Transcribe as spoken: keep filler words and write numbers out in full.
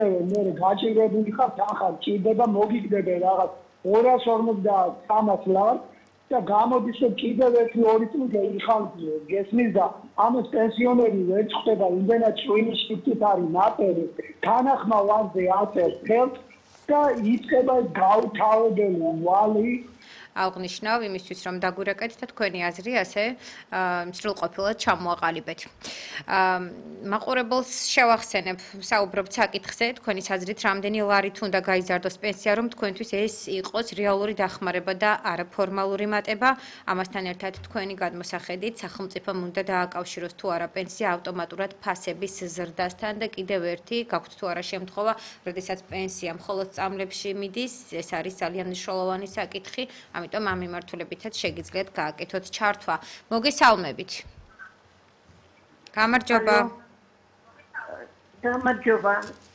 მე გაჭირებული ხარ ახლა ჭირდება მოგიგდება რაღაც ორას ორმოცდასამას ლარ და გამოდის რომ კიდევ ერთი ორი წუთი იხალხიო გესმის და ამას პენსიონერი ვერ ხვდება იმდენად შვილი შიფტით არის ნაპერი თანახმა ვარზე აწერ თელს და იწყება გაუთავებელი ვალი აღნიშნავ იმისთვის რომ დაგვირეკეთ და თქვენი აზრი ასე მსრულყოფილად ჩამოაყალიბეთ. მაყურებელს შევახსენებ, საუბრობთ საკითხზე, თქვენი აზრით რამდენი ლარით უნდა გაიზარდოს პენსია, რომ თქვენთვის ეს იყოს რეალური დახმარება და არაფორმალური მატება. ამასთან ერთად თქვენი გადმოსახედით სახელმწიფომ უნდა დააკავშიროს თუ არა პენსია ავტომატურად ფასების ზრდასთან და კიდევ ერთი გაქვთ თუ არა შემთხვევა, როდესაც პენსია მხოლოდ სწავლებში მიდის, ეს არის ძალიან მნიშვნელოვანი საკითხი. ამიტომ ამ მიმართულებითაც შეგიძლიათ გააკეთოთ ჩართვა. მოგესალმებით. გამარჯობა. გამარჯობა.